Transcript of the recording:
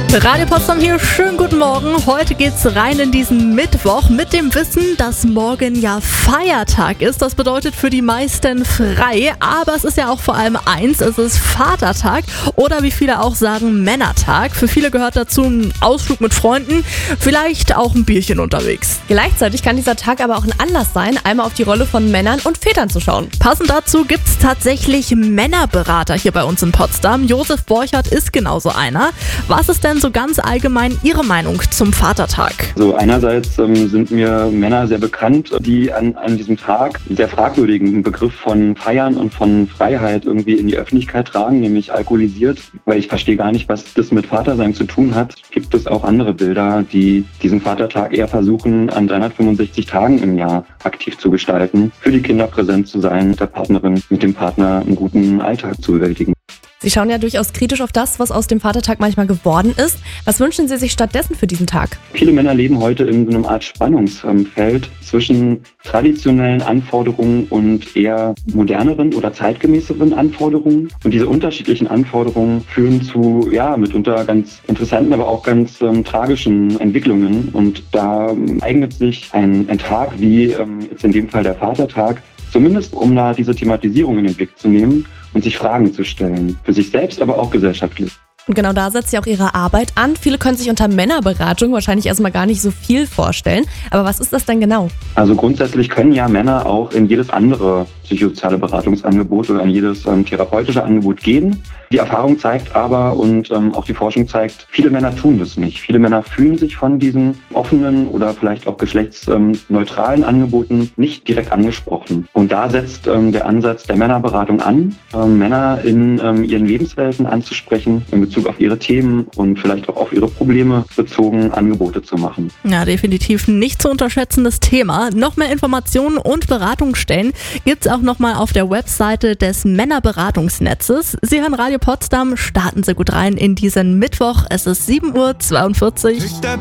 Radio Potsdam hier, schönen guten Morgen. Heute geht's rein in diesen Mittwoch mit dem Wissen, dass morgen ja Feiertag ist. Das bedeutet für die meisten frei, aber es ist ja auch vor allem eins, es ist Vatertag oder wie viele auch sagen Männertag. Für viele gehört dazu ein Ausflug mit Freunden, vielleicht auch ein Bierchen unterwegs. Gleichzeitig kann dieser Tag aber auch ein Anlass sein, einmal auf die Rolle von Männern und Vätern zu schauen. Passend dazu gibt's tatsächlich Männerberater hier bei uns in Potsdam. Josef Borchert ist genauso einer. Was ist denn so ganz allgemein Ihre Meinung zum Vatertag? So einerseits sind mir Männer sehr bekannt, die an diesem Tag einen sehr fragwürdigen Begriff von Feiern und von Freiheit irgendwie in die Öffentlichkeit tragen, nämlich alkoholisiert. Weil ich verstehe gar nicht, was das mit Vatersein zu tun hat. Gibt es auch andere Bilder, die diesen Vatertag eher versuchen, an 365 Tagen im Jahr aktiv zu gestalten, für die Kinder präsent zu sein, mit der Partnerin, mit dem Partner einen guten Alltag zu bewältigen. Sie schauen ja durchaus kritisch auf das, was aus dem Vatertag manchmal geworden ist. Was wünschen Sie sich stattdessen für diesen Tag? Viele Männer leben heute in so einer Art Spannungsfeld zwischen traditionellen Anforderungen und eher moderneren oder zeitgemäßeren Anforderungen. Und diese unterschiedlichen Anforderungen führen zu, mitunter ganz interessanten, aber auch ganz tragischen Entwicklungen. Und da eignet sich ein Tag wie jetzt in dem Fall der Vatertag, zumindest um da diese Thematisierung in den Blick zu nehmen und sich Fragen zu stellen. Für sich selbst, aber auch gesellschaftlich. Und genau da setzt ja auch Ihre Arbeit an. Viele können sich unter Männerberatung wahrscheinlich erstmal gar nicht so viel vorstellen. Aber was ist das denn genau? Also grundsätzlich können ja Männer auch in jedes andere psychosoziale Beratungsangebot oder in jedes therapeutische Angebot gehen. Die Erfahrung zeigt aber und auch die Forschung zeigt, viele Männer tun das nicht. Viele Männer fühlen sich von diesen offenen oder vielleicht auch geschlechtsneutralen Angeboten nicht direkt angesprochen. Und da setzt der Ansatz der Männerberatung an, Männer in ihren Lebenswelten anzusprechen, in Bezug auf ihre Themen und vielleicht auch auf ihre Probleme bezogen Angebote zu machen. Ja, definitiv nicht zu unterschätzendes Thema. Noch mehr Informationen und Beratungsstellen gibt's auch nochmal auf der Webseite des Männerberatungsnetzes. Sie hören Radio Potsdam, starten Sie gut rein in diesen Mittwoch. Es ist 7:42 Uhr.